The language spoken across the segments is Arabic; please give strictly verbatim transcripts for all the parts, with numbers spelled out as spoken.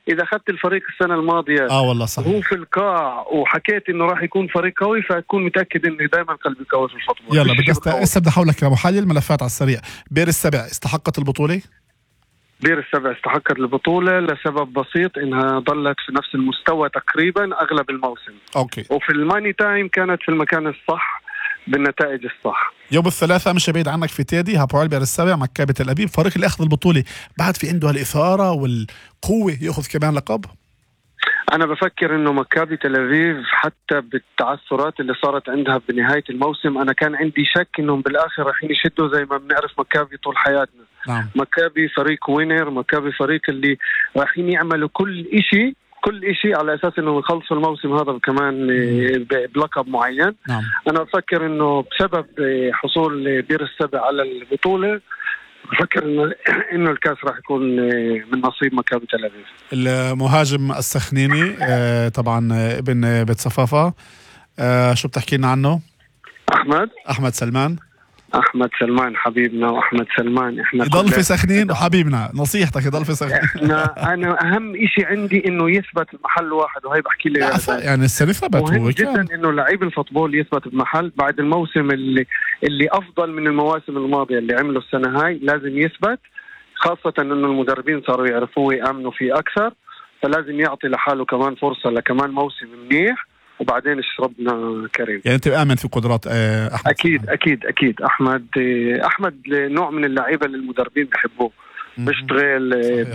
اذا اخذت الفريق السنه الماضيه اه والله صحيح هو في القاع وحكيت انه راح يكون فريق قوي، فاكون متاكد اني دائما قلبي قوي في الفوتبول. يلا بدي است... هسه بدي احولك لمحلل ملفات على السريع. بئر السبع استحقت البطوله؟ بئر السبع استحقت البطوله لسبب بسيط، انها ظلت في نفس المستوى تقريبا اغلب الموسم. اوكي. وفي الماني تايم كانت في المكان الصح بالنتائج الصح. يوم الثلاثاء مش بعيد عنك في تيدي هابويل بئر السبع مكابة تل أبيب، فريق اللي اخذ البطوله بعد في عنده الاثاره والقوه ياخذ كمان لقب. أنا بفكر إنه مكابي تل أبيب حتى بالتعثرات اللي صارت عندها بنهاية الموسم، أنا كان عندي شك إنهم بالآخر رايحين يشدوا زي ما بنعرف مكابي طول حياتنا. نعم. مكابي فريق وينر، مكابي فريق اللي رايحين يعملوا كل إشي كل إشي على أساس إنه يخلصوا الموسم هذا كمان بلقب معين. نعم. أنا بفكر إنه بسبب حصول بئر السبع على البطولة بفكر انه انه الكاس راح يكون من نصيب مكابي تل أبيب. المهاجم السخنيني آه طبعا ابن بيت صفافة، آه شو بتحكي لنا عنه؟ احمد احمد سلمان. احمد سلمان حبيبنا، واحمد سلمان احنا يضل في سخنين وحبيبنا، نصيحتك يضل في سخنين. احنا انا اهم إشي عندي انه يثبت بمحل واحد، وهي بحكي لي يعني السنه ثبت. مهم جدا انه لعيب الفوتبول يثبت بمحل بعد الموسم اللي اللي افضل من المواسم الماضيه اللي عمله السنه هاي، لازم يثبت، خاصه انه المدربين صاروا يعرفوه ويامنوا فيه اكثر، فلازم يعطي لحاله كمان فرصه لكمان موسم منيح وبعدين اشربنا كريم. يعني انت آمن في قدرات احمد؟ اكيد سلمان. اكيد اكيد احمد احمد نوع من اللعيبه اللي المدربين بيحبوه، بيشتغل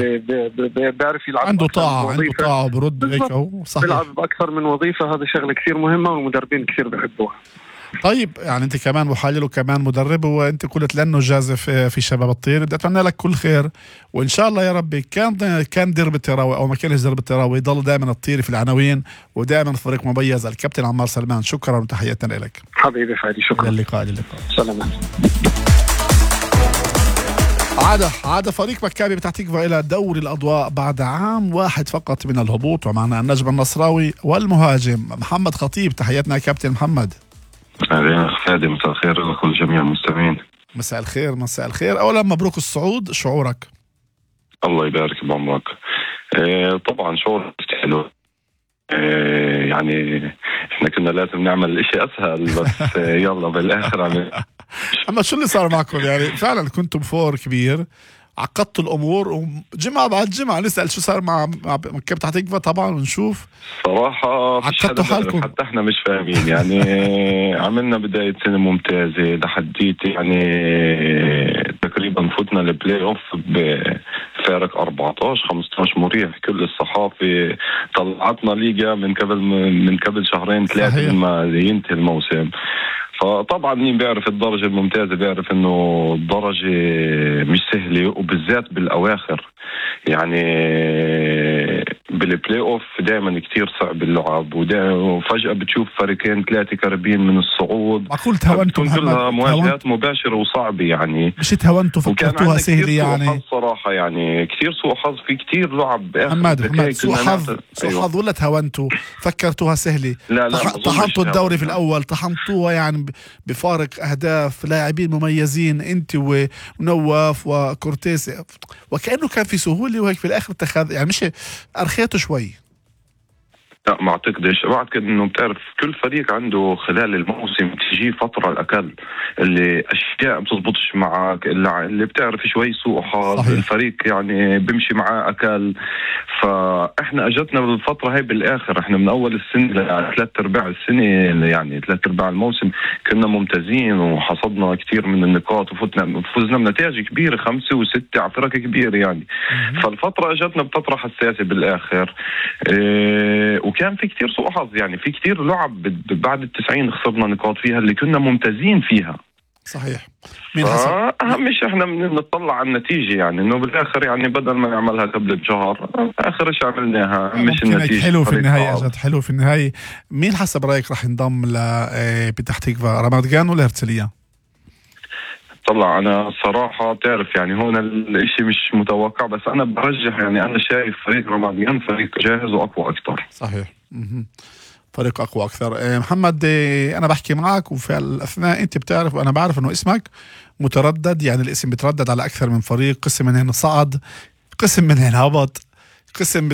بيعرف يلعب، عنده طاعه عنده طاعه برد هيك اهو. صحيح بيلعب باكثر من وظيفه، هذا شغله كثير مهمه والمدربين كثير بيحبوها. طيب يعني انت كمان محلل وكمان مدرب، وانت قلت لانه جازف في شباب الطير، بدي اتمنى لك كل خير، وان شاء الله يا ربي كان كان درب التراوي او ما كانش درب التراوي يضل دائما الطير في العناوين ودائما فريق مميز. الكابتن عمار سلمان، شكرا وتحياتنا لك حبيبي فادي، شكرا. للقاء للقاء سلام. عاد عاد فريق مكابي بتاع تكفى الى دوري الاضواء بعد عام واحد فقط من الهبوط، ومعنا النجم النصراوي والمهاجم محمد خطيب. تحياتنا يا كابتن محمد. أهلا خادم، مساء الخير لكل جميع المستمعين. مساء الخير مساء الخير. أولا مبروك الصعود، شعورك؟ الله يبارك بعمرك. آه طبعا شعور حلو. آه يعني احنا كنا لازم نعمل اشي اسهل بس آه يلا بالاخر عم. اما شو اللي صار معكم؟ يعني فعلا كنتم فور كبير، عقدتوا الامور وجمعه بعد جمعه نسال شو صار مع مكابة تحت تكفى طبعا ونشوف صراحه عقدتوا حالكم حتى احنا مش فاهمين. يعني عملنا بدايه سنه ممتازه لحديت يعني تقريبا فتنا البلاي اوف بفارق أربعتاشر خمستاشر مريح. كل الصحافه طلعتنا ليغا من قبل من قبل شهرين ثلاثه ما ينتهي الموسم. فطبعا مين بيعرف الدرجة الممتازة بيعرف انه الدرجة مش سهلة، وبالذات بالاواخر. يعني بالبلاي اوف دائما كتير صعب اللعب، وفجأة بتشوف فريقين ثلاثة قريبين من الصعود. معقول تهونتوا كلها مواجهات مباشرة وصعبة، يعني مش تهونتوا فكرتوها سهلة يعني صراحة. يعني كتير سوء حظ في كتير لعب. محمد محمد سوء حظ سوء أيوة. حظ ولا تهونتوا فكرتوها سهلة؟ لا لا طحنتوا الدوري في الأول، طحنتوها يعني بفارق أهداف، لاعبين مميزين أنت ونواف وكورتيس، وكأنه كان في سهولة وهيك في الآخر اتخذ يعني مش أرخيته شوي. لا ما اعتقدش، بعتقد انه بتعرف كل فريق عنده خلال الموسم تجي فتره الاقل اللي اشياء بتزبطش معك، اللي, اللي بتعرف شوي سوء حظ، الفريق يعني بيمشي معاه اقل. فاحنا اجتنا بالفتره هاي بالاخر، احنا من اول السنه لثلاث ارباع السنه يعني ثلاث ارباع الموسم كنا ممتازين وحصدنا كثير من النقاط وفتنا فزنا بنتائج كبيره خمسه وسته على فرق كبيره يعني. فالفتره اجتنا بفتره حساسه بالاخر. إيه وكان في كتير سوء حظ، يعني في كتير لعب بعد التسعين خسرنا نقاط فيها اللي كنا ممتازين فيها. صحيح. مين حسب؟ أهم شيء احنا بنطلع على النتيجة، يعني انه بالاخر يعني بدل ما نعملها قبل بشهر اخر شيء عملناها مش النتيجة. حلو في النهاية اجت حلو في النهاية. مين حسب رأيك راح ينضم لبتح تكفى، رمضان ولا هرتلية؟ طلع انا صراحة تعرف يعني هون الاشي مش متوقع، بس انا برجح يعني انا شايف فريق رمضان فريق جاهز واقوى اكثر. صحيح. م- فريق اقوى اكثر. محمد انا بحكي معك وفي الاثناء انت بتعرف وانا بعرف انه اسمك متردد، يعني الاسم بتردد على اكثر من فريق، قسم من هنا صعد، قسم من هنا هبط، قسم